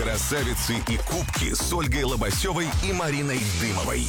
Красавицы и кубки с Ольгой Лобасевой и Мариной Дымовой.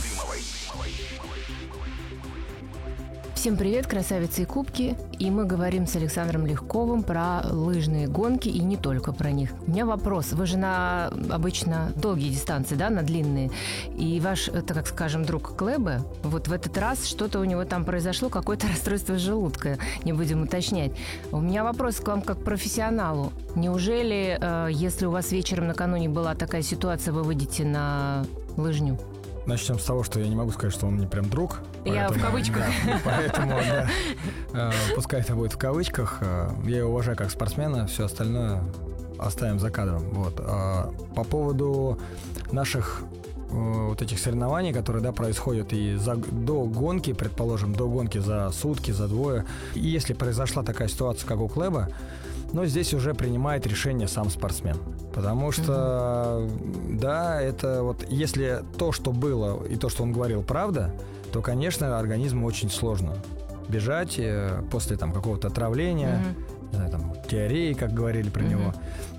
Всем привет, красавицы и кубки. И мы говорим с Александром Легковым про лыжные гонки и не только про них. У меня вопрос. Вы же на обычно долгие дистанции, да, на длинные. И ваш, так скажем, друг Клэбе, вот в этот раз что-то у него там произошло, какое-то расстройство желудка, не будем уточнять. У меня вопрос к вам как к профессионалу. Неужели, если у вас вечером накануне была такая ситуация, вы выйдете на лыжню? Начнем с того, что я не могу сказать, что он мне прям друг. Я в кавычках. Да, поэтому, пускай это будет в кавычках. Я его уважаю как спортсмена, все остальное оставим за кадром. Вот. По поводу наших вот этих соревнований, которые, происходят и до гонки, предположим, до гонки за сутки, за двое. И если произошла такая ситуация, как у Клэба, но здесь уже принимает решение сам спортсмен. Потому что, да, это вот, если то, что было, и то, что он говорил, правда, то, конечно, организму очень сложно бежать после какого-то отравления, не знаю, диареи, как говорили про него.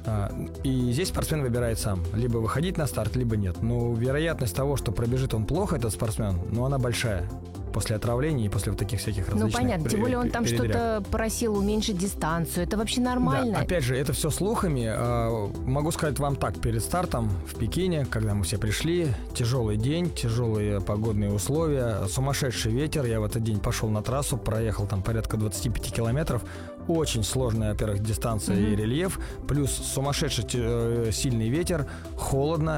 И здесь спортсмен выбирает сам. Либо выходить на старт, либо нет. Но вероятность того, что пробежит он плохо, этот спортсмен, она большая. После отравлений и после вот таких всяких различных... понятно, тем более он там что-то просил уменьшить дистанцию. Это вообще нормально? Да, опять же, это все слухами. Могу сказать вам так, перед стартом в Пекине, когда мы все пришли, тяжелый день, тяжелые погодные условия, сумасшедший ветер. Я в этот день пошел на трассу, проехал там порядка 25 километров. Очень сложная, во-первых, дистанция и рельеф, плюс сумасшедший сильный ветер, холодно,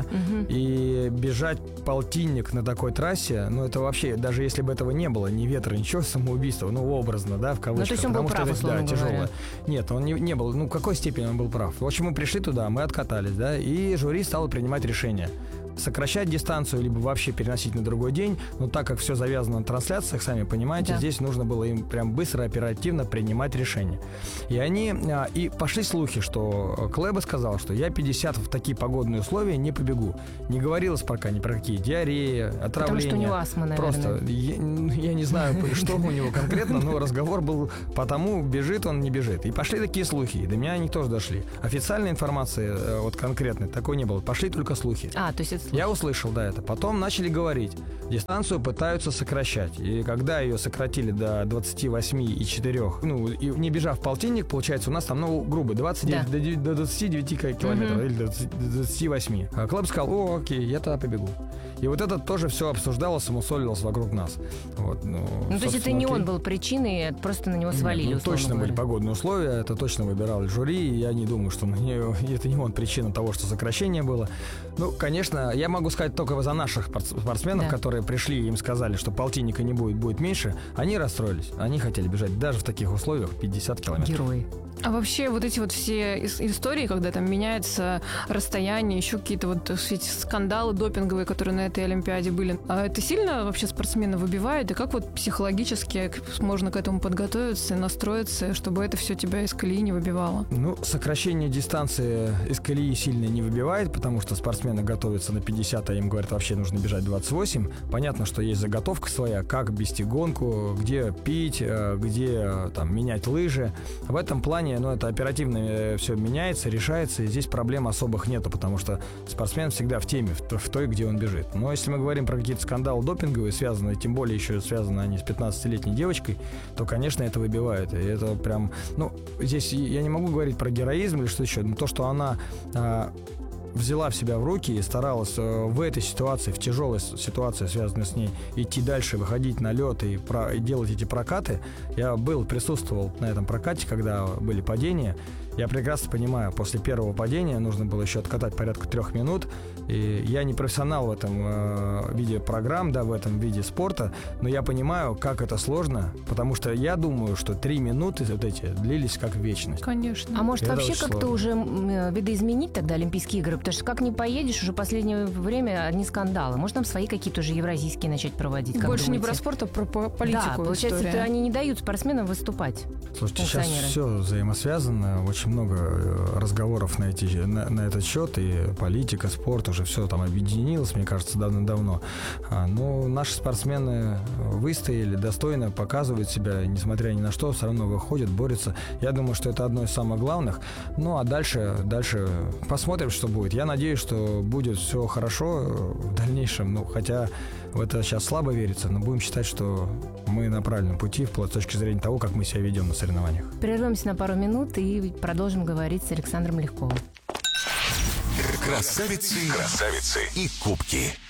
и бежать полтинник на такой трассе, это вообще, даже если бы этого не было, ни ветра, ничего, самоубийство, образно, в кавычках. То есть он был прав, условно говоря. Тяжелое. Нет, он не был, в какой степени он был прав? В общем, мы пришли туда, мы откатались, и жюри стало принимать решение. Сокращать дистанцию, либо вообще переносить на другой день. Но так как все завязано на трансляциях, сами понимаете, здесь нужно было им прям быстро, оперативно принимать решение. И пошли слухи, что Клэбе сказал, что я 50 в такие погодные условия не побегу. Не говорилось пока ни про какие диареи, отравления. Потому что у него астма, наверное. Просто я не знаю, что у него конкретно, но разговор был потому, бежит он, не бежит. И пошли такие слухи, и до меня они тоже дошли. Официальной информации вот конкретной такой не было. Пошли только слухи. То есть это слухи. Я услышал, это. Потом начали говорить, дистанцию пытаются сокращать. И когда ее сократили до 28,4, и не бежав полтинник, получается, у нас там, грубо, 29, до 29 километров, или до 28. А Клэб сказал, окей, я тогда побегу. И вот это тоже все обсуждалось, самосолилось вокруг нас. Вот, то есть это не он был причиной, просто на него свалили, Нет, точно говоря. были погодные условия, это точно выбирал жюри, и я не думаю, что это не он причина того, что сокращение было. Конечно, я могу сказать только за наших спортсменов, которые пришли и им сказали, что полтинника не будет меньше, они расстроились. Они хотели бежать даже в таких условиях 50 километров. Герои. А вообще вот эти все истории, когда там меняется расстояние, еще какие-то все эти скандалы допинговые, которые на этой Олимпиаде были, это сильно вообще спортсмена выбивает? И как психологически можно к этому подготовиться и настроиться, чтобы это все тебя из колеи не выбивало? Сокращение дистанции из колеи сильно не выбивает, потому что спортсмены готовятся на 50, а им говорят, вообще нужно бежать 28. Понятно, что есть заготовка своя, как вести гонку, где пить, где менять лыжи. В этом плане, это оперативно все меняется, решается, и здесь проблем особых нету, потому что спортсмен всегда в теме, в той, где он бежит. Но если мы говорим про какие-то скандалы допинговые, связанные, тем более еще связаны они с 15-летней девочкой, то, конечно, это выбивает. И это прям, здесь я не могу говорить про героизм или что еще, но то, что она взяла в себя в руки и старалась в этой ситуации, в тяжелой ситуации, связанной с ней, идти дальше, выходить на лед и делать эти прокаты. Я присутствовал на этом прокате, когда были падения. Я прекрасно понимаю, после первого падения нужно было еще откатать порядка 3 минут. И я не профессионал в этом виде программ, в этом виде спорта, но я понимаю, как это сложно, потому что я думаю, что 3 минуты вот эти длились как вечность. Конечно. А может это вообще как-то сложно. уже видоизменить тогда Олимпийские игры? Потому что как не поедешь, уже в последнее время одни скандалы. Может, нам свои какие-то уже евразийские начать проводить? Больше не про спорт, а про политику. Да, получается, они не дают спортсменам выступать. Слушайте, сейчас все взаимосвязано. Очень очень много разговоров на этот счет, и политика, спорт, уже все там объединилось, мне кажется, давно. Но наши спортсмены выстояли, достойно показывают себя, несмотря ни на что, все равно выходят, борются. Я думаю, что это одно из самых главных. Ну, а дальше посмотрим, что будет. Я надеюсь, что будет все хорошо в дальнейшем. Ну, хотя в это сейчас слабо верится, но будем считать, что мы на правильном пути, вплоть с точки зрения того, как мы себя ведем на соревнованиях. Прервемся на пару минут и продолжим говорить с Александром Легковым. Красавицы и кубки.